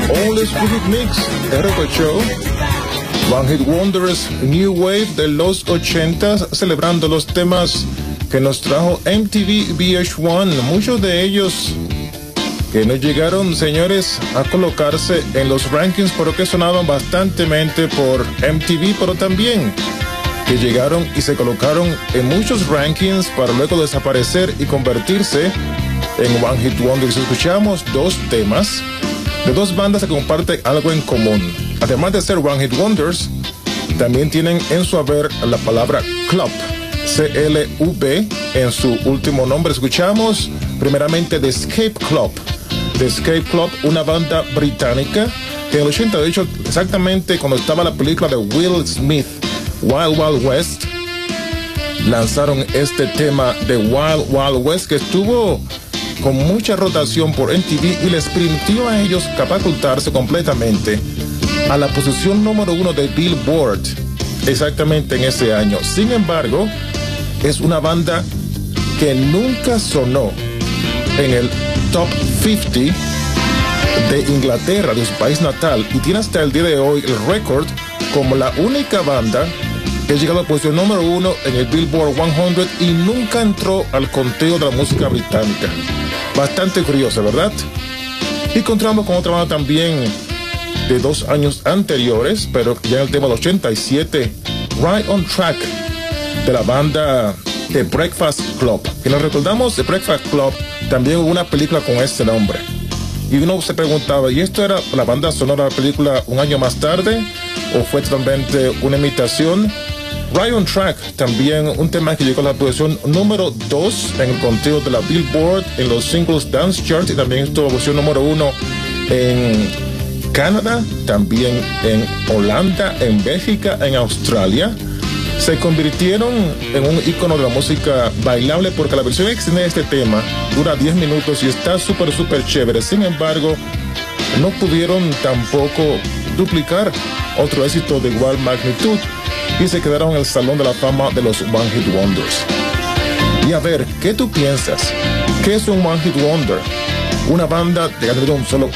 All Exclusive Mix, RK Show. One Hit Wonders, New Wave de los 80s, celebrando los temas que nos trajo MTV VH1. Muchos de ellos que no llegaron, señores, a colocarse en los rankings, pero que sonaban bastantemente por MTV, pero también que llegaron y se colocaron en muchos rankings para luego desaparecer y convertirse en One Hit Wonders. Escuchamos dos temas de dos bandas que comparten algo en común. Además de ser One Hit Wonders, también tienen en su haber la palabra club, CLV, en su último nombre. Escuchamos primeramente The Escape Club. The Escape Club, una banda británica que en el 88, exactamente cuando estaba la película de Will Smith, Wild Wild West, lanzaron este tema de Wild Wild West, que estuvo con mucha rotación por MTV y les permitió a ellos catapultarse completamente a la posición número 1 de Billboard exactamente en ese año. Sin embargo, es una banda que nunca sonó en el Top 50 de Inglaterra, de su país natal, y tiene hasta el día de hoy el récord como la única banda que ha llegado a la posición número 1 en el Billboard 100 y nunca entró al conteo de la música británica. Bastante curioso, ¿verdad? Y encontramos con otra banda también de 2 años anteriores, pero ya en el tema del 87, Right on Track, de la banda The Breakfast Club. Que nos recordamos de Breakfast Club, también hubo una película con este nombre. Y uno se preguntaba, ¿y esto era la banda sonora de la película un año más tarde? ¿O fue totalmente una imitación? Right on Track, también un tema que llegó a la posición número 2 en el conteo de la Billboard, en los Singles Dance Charts, y también estuvo en la posición número 1 en Canadá, también en Holanda, en Bélgica, en Australia. Se convirtieron en un ícono de la música bailable porque la versión extendida de este tema dura 10 minutos y está súper chévere. Sin embargo, no pudieron tampoco duplicar otro éxito de igual magnitud y se quedaron en el Salón de la Fama de los One Hit Wonders. Y a ver, ¿qué tú piensas? ¿Qué es un One Hit Wonder? Una banda que ha tenido un solo